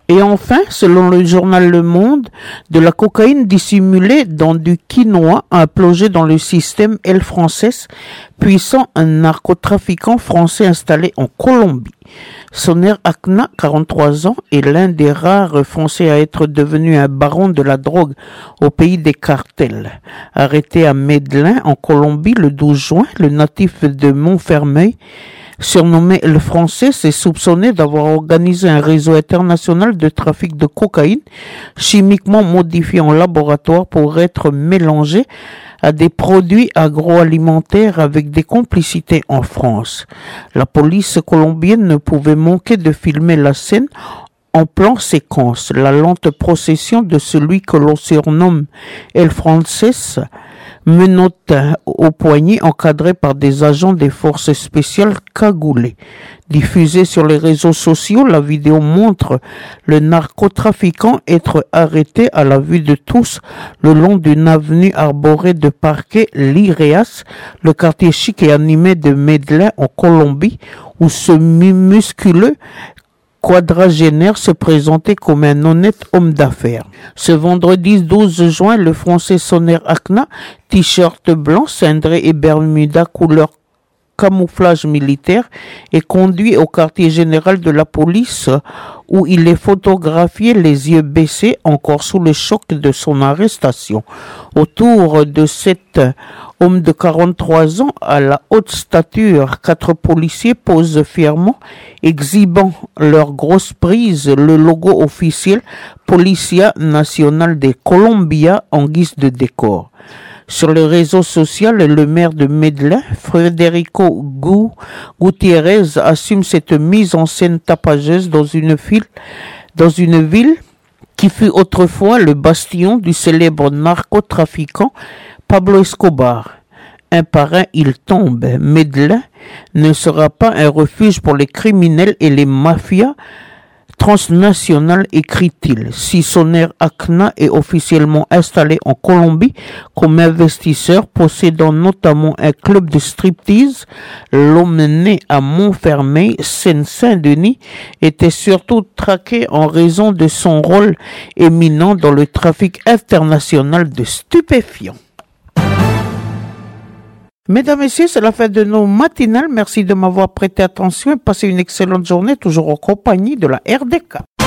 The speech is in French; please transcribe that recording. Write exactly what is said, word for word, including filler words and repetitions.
Et enfin, selon le journal Le Monde, de la cocaïne dissimulée dans du quinoa a plongé dans le système El Frances, puissant un narcotrafiquant français installé en Colombie. Soner Akna, quarante-trois ans, est l'un des rares Français à être devenu un baron de la drogue au pays des cartels. Arrêté à Medellín, en Colombie, le douze juin, le natif de Montfermeil, surnommé Le Français, est soupçonné d'avoir organisé un réseau international de trafic de cocaïne chimiquement modifié en laboratoire pour être mélangé à des produits agroalimentaires avec des complicités en France. La police colombienne ne pouvait manquer de filmer la scène en plan séquence. La lente procession de celui que l'on surnomme El Frances, menotte au poignet, encadré par des agents des forces spéciales cagoulés. Diffusée sur les réseaux sociaux, la vidéo montre le narcotrafiquant être arrêté à la vue de tous le long d'une avenue arborée de parquets Lireas, le quartier chic et animé de Medellín en Colombie, où ce musculeux quadragénaire se présentait comme un honnête homme d'affaires. Ce vendredi douze juin, le Français Soner Akna, t-shirt blanc, cendré et bermuda couleur camouflage militaire, est conduit au quartier général de la police où il est photographié les yeux baissés, encore sous le choc de son arrestation. Autour de cet homme de quarante-trois ans à la haute stature, quatre policiers posent fièrement, exhibant leur grosse prise, le logo officiel Policia Nacional de Colombia en guise de décor. Sur le réseau social, le maire de Medellín, Federico Gutiérrez, assume cette mise en scène tapageuse dans une ville, dans une ville qui fut autrefois le bastion du célèbre narcotrafiquant Pablo Escobar. Un par un, il tombe. Medellín ne sera pas un refuge pour les criminels et les mafias transnationales, écrit-il. Si Soner Akna est officiellement installé en Colombie comme investisseur, possédant notamment un club de striptease, l'homme né à Montfermeil, Seine-Saint-Denis, était surtout traqué en raison de son rôle éminent dans le trafic international de stupéfiants. Mesdames et messieurs, c'est la fin de nos matinales. Merci de m'avoir prêté attention et passez une excellente journée, toujours en compagnie de la R D K.